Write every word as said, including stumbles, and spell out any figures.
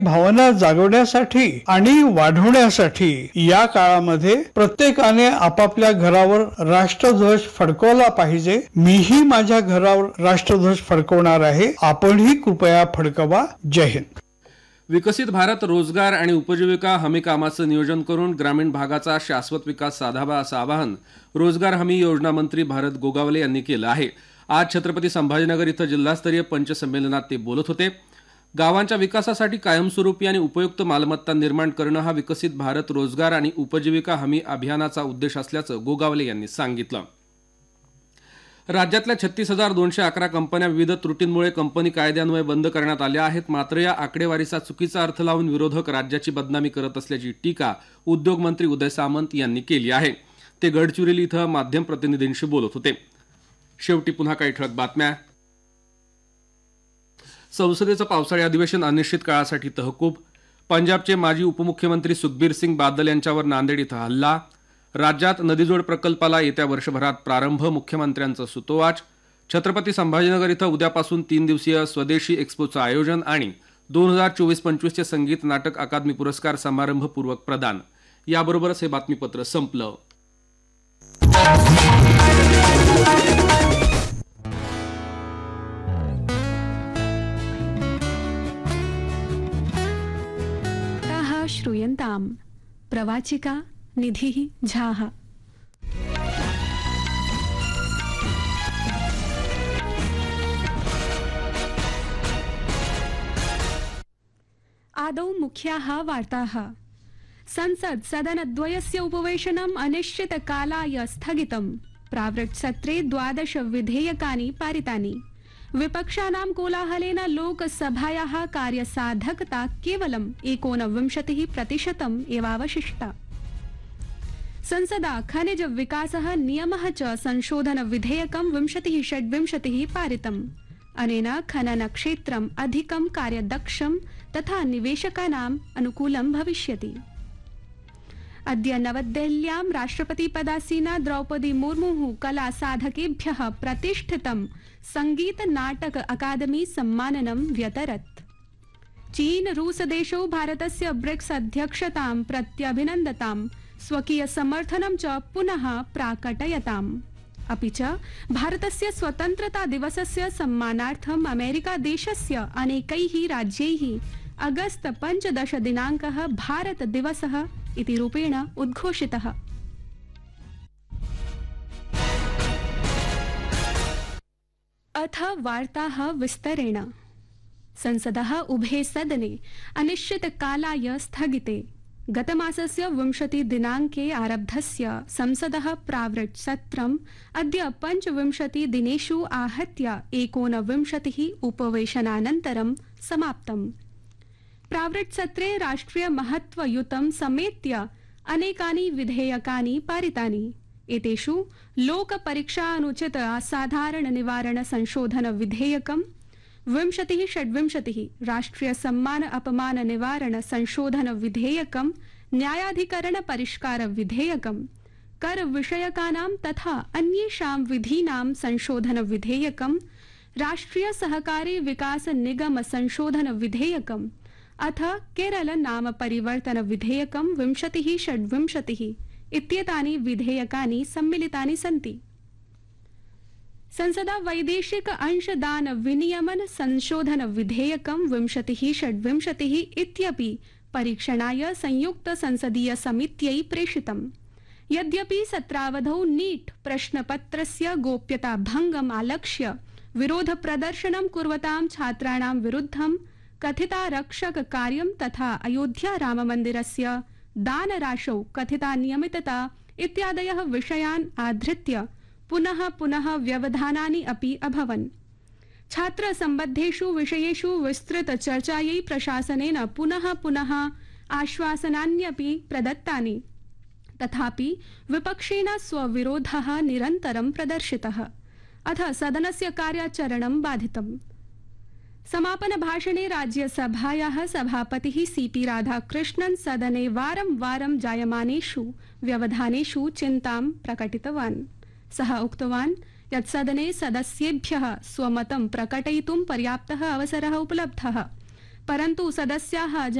भावना जागवण्यासाठी आणि वाढवण्यासाठी या काळामध्ये प्रत्येकाने आपापल्या घरावर राष्ट्रध्वज फडकवला पाहिजे. मीही माझ्या घरावर राष्ट्रध्वज फडकवणार आहे. आपणही कृपया फडकवा. जय हिंद. विकसित भारत रोजगार आणि उपजीविका हमी कामाचं नियोजन करून ग्रामीण भागाचा शाश्वत विकास साधावा असं आवाहन रोजगार हमी योजना मंत्री भारत गोगावले यांनी केलं आहे. आज छत्रपती संभाजीनगर इथं जिल्हास्तरीय पंचसंमेलनात ते बोलत होते. गावांच्या विकासासाठी कायमस्वरूपी आणि उपयुक्त मालमत्ता निर्माण करणं हा विकसित भारत रोजगार आणि उपजीविका हमी अभियानाचा उद्देश असल्याचं गोगावले यांनी सांगितलं. राज्यातल्या छत्तीस हजार दोनशे अकरा कंपन्या विविध त्रुटींमुळे कंपनी कायद्यान्वये बंद करण्यात आल्या आहेत. मात्र या आकडेवारीचा चुकीचा अर्थ लावून विरोधक राज्याची बदनामी करत असल्याची टीका उद्योगमंत्री उदय सामंत यांनी केली आहे. ते गडचिरोली इथं माध्यम प्रतिनिधींशी बोलत होते. शेवटी पुन्हा काही ठळक बातम्या. संसदेचं पावसाळी अधिवेशन अनिश्चित काळासाठी तहकूब. पंजाबचे माजी उपमुख्यमंत्री सुखबीर सिंग बादल यांच्यावर नांदेड इथं हल्ला. राज्यात नदीजोड प्रकल्पाला येत्या वर्षभरात प्रारंभ, मुख्यमंत्र्यांचं सुतोवाच. छत्रपती संभाजीनगर इथं उद्यापासून तीन दिवसीय स्वदेशी एक्स्पोचं आयोजन आणि दोन हजार चोवीस पंचवीसचे संगीत नाटक अकादमी पुरस्कार समारंभपूर्वक प्रदान. याबरोबरच हे बातमीपत्र संपलं. श्रूयन्ताम् प्रवाचिका निधिः झाः. आदौ मुख्याः वार्ताः. संसद सदनद्वयस्य उपवेशनम् अनिश्चितकालाय स्थगितम्. प्रावृट् सत्रे द्वादश विधेयकानि पारितानि. विपक्षानां कोलाहलेन लोकसभायाः कार्यसाधकता केवलम् एकोनविंशतिः प्रतिशतम् एवावशिष्टा. संसदा खनिज विकासः नियमः च संशोधन विधेयकं विंशतिः षड्विंशतिः पारितम्. अनेन खनन क्षेत्रम् अधिकं कार्यदक्षं तथा निवेशकानाम् अनुकूलं भविष्यति. अद्य नवदेहल्यां राष्ट्रपतिपदासीना द्रौपदी मुर्मुः कला साधकेभ्यः प्रतिष्ठितं संगीत नाटक अकादमी सम्माननं व्यतरत्. चीन रूस देशौ भारतस्य ब्रिक्स अध्यक्षतां प्रत्यभिनन्दतां, स्वकीय समर्थनं च पुनः प्राकटयताम्. अपि च भारतस्य स्वतन्त्रता दिवसस्य सम्मानार्थम् अमेरिका देशस्य अनेकैः राज्यैः अगस्त पञ्चदश दिनाङ्कः भारत दिवसः इति रूपेण उद्घोषितः. अथ वार्ताः विस्तरेण. संसदः उभे सदने अनिश्चितकालाय स्थगिते. गतमासस्य विंशति दिनाङ्के आरब्धस्य संसदः प्रावृट् सत्रम् अद्य पञ्चविंशति दिनेषु आहत्य एकोनविंशतिः उपवेशनानन्तरं समाप्तम्. प्रावृट् सत्रे राष्ट्रिय महत्वयुतं समेत्य अनेकानि विधेयकानि पारितानि. एतेषु लोक परीक्षा अनुचित असाधारण निवारण संशोधन विधेयकं, विंशतिः षड्विंशतिः राष्ट्रिय सम्मान अपमान निवारण संशोधन विधेयकं, न्यायाधिकरण परिष्कार विधेयकं, कर विषयकानां तथा अन्येषां विधीनां संशोधन विधेयकं, राष्ट्रिय सहकारी विकास निगम संशोधन विधेयकं, अथ केरल नाम परिवर्तन विधेयकं विंशतिः षड्विंशतिः इत्येतानि विधेयकानि सम्मिलितानि सन्ति. संसदा वैदेशिक अंशदान विनियमन संशोधन विधेयकं विंशतिः षड्विंशतिः इत्यपि परीक्षणाय संयुक्त संसदीय समित्यै प्रेषितम्. यद्यपि सत्रावधौ नीट प्रश्नपत्रस्य गोप्यता भंगम् आलक्ष्य विरोध प्रदर्शनं कुर्वतां छात्राणां विरुद्धं कथितारक्षक कार्यं तथा अयोध्या राममन्दिरस्य दानराशौ कथिता नियमितता इत्यादयः विषयान् आधृत्य पुनः पुनः व्यवधानानि अपि अभवन्. छात्र सम्बद्धेषु विषयेषु विस्तृत चर्चायै प्रशासनेन पुनः पुनः आश्वासनान्यपि प्रदत्तानि. तथापि विपक्षेण स्वविरोधः निरन्तरं प्रदर्शितः. अथ सदनस्य कार्याचरणं बाधितम्. समापन भाषणे राज्यसभायाः सभापतिः सीपी राधाकृष्णन् सदने वारं वारं जायमानेषु व्यवधानेषु चिन्तां प्रकटितवान्. सः उक्तवान् यत् सदने सदस्येभ्यः स्वमतं प्रकटयितुं पर्याप्तः अवसरः उपलब्धः, परन्तु सदस्याः